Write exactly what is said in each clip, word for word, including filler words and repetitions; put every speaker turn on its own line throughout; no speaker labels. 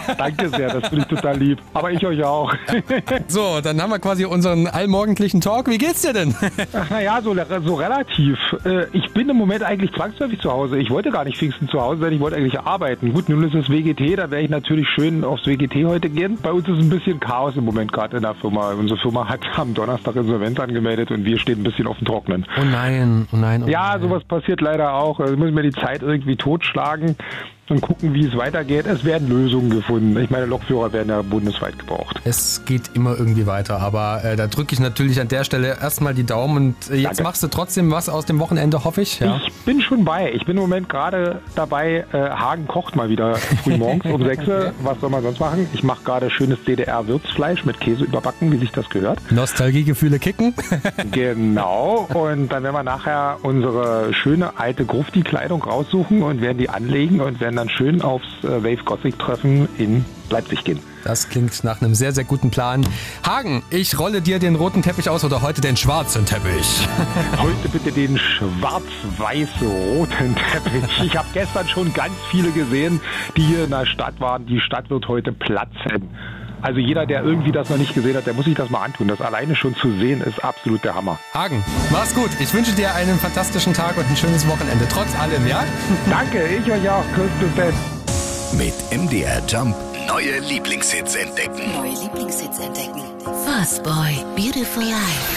Danke sehr, das finde ich total lieb. Aber ich euch auch.
So, dann haben wir quasi unseren allmorgendlichen Talk. Wie geht's dir denn?
Ach naja, so, so relativ. Ich bin im Moment eigentlich zwangsläufig zu Hause. Ich wollte gar nicht Pfingsten zu Hause sein, ich wollte eigentlich arbeiten. Gut, nun ist es W G T, da werde ich natürlich schön aufs W G T heute gehen. Bei uns ist ein bisschen Chaos im Moment gerade in der Firma. Unsere Firma hat am Donnerstag Insolvenz angemeldet und wir stehen ein bisschen auf dem Trocknen.
Oh nein, oh nein, oh
Ja,
nein.
sowas passiert leider auch. Also müssen wir die Zeit irgendwie totschlagen und gucken, wie es weitergeht. Es werden Lösungen gefunden. Ich meine, Lokführer werden ja bundesweit gebraucht.
Es geht immer irgendwie weiter, aber äh, da drücke ich natürlich an der Stelle erstmal die Daumen und äh, jetzt
Danke.
Machst du trotzdem was aus dem Wochenende, hoffe ich. Ja.
Ich bin schon bei. Ich bin im Moment gerade dabei, äh, Hagen kocht mal wieder früh morgens um sechs. Was soll man sonst machen? Ich mache gerade schönes D D R-Würzfleisch mit Käse überbacken, wie sich das gehört.
Nostalgiegefühle kicken.
Genau. Und dann werden wir nachher unsere schöne alte Grufti-Kleidung raussuchen und werden die anlegen und werden dann schön aufs äh, Wave Gothic Treffen in Leipzig gehen.
Das klingt nach einem sehr, sehr guten Plan. Hagen, ich rolle dir den roten Teppich aus oder heute den schwarzen Teppich.
Heute bitte den schwarz-weiß-roten Teppich. Ich habe gestern schon ganz viele gesehen, die hier in der Stadt waren. Die Stadt wird heute platzen. Also jeder, der irgendwie das noch nicht gesehen hat, der muss sich das mal antun. Das alleine schon zu sehen, ist absolut der Hammer.
Hagen, mach's gut. Ich wünsche dir einen fantastischen Tag und ein schönes Wochenende. Trotz allem, ja?
Danke, ich euch auch. Grüß bis dann.
Mit M D R Jump neue Lieblingshits entdecken.
Neue Lieblingshits entdecken. Fastboy, Beautiful Life.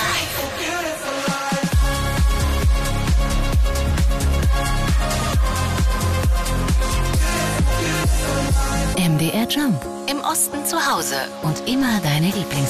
M D R Jump. Im Osten zu Hause und immer deine Lieblings